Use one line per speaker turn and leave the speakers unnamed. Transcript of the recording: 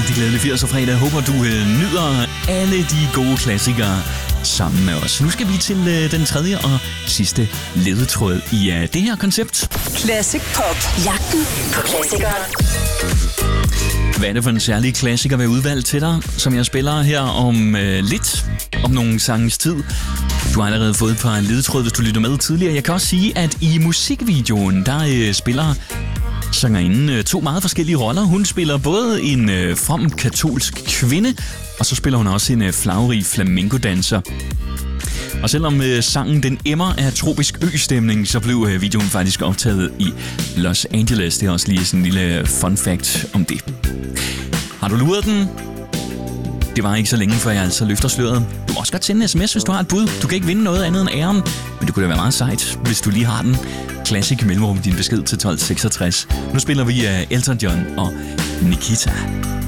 rigtig glædelig 80'er fredag. Jeg håber, du nyder alle de gode klassikere sammen med os. Nu skal vi til den tredje og sidste ledetråd i det her koncept.
Classic Pop. Jagten på klassikere.
Hvad er det for en særlig klassiker, vi har udvalgt til dig, som jeg spiller her om lidt, om nogle sangens tid. Du har allerede fået et par ledetråd, hvis du lytter med tidligere. Jeg kan også sige, at i musikvideoen, der spiller sangerinden to meget forskellige roller. Hun spiller både en from katolsk kvinde, og så spiller hun også en flagrig flamenco-danser. Og selvom sangen den emmer af tropisk østemning, så blev videoen faktisk optaget i Los Angeles. Det er også lige sådan en lille fun fact om det. Har du luret den? Det var ikke så længe, før jeg altså løfter sløret. Du må også godt sende en sms, hvis du har et bud. Du kan ikke vinde noget andet end æren, men det kunne da være meget sejt, hvis du lige har den. Classic mellemrum din besked til 1266. Nu spiller vi Elton John og Nikita.